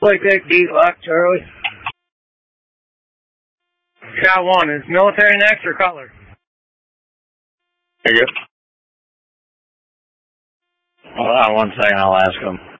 Like that D-Lock, Charlie. Shot 1, is military next or color? There you go. Hold on 1 second, I'll ask him.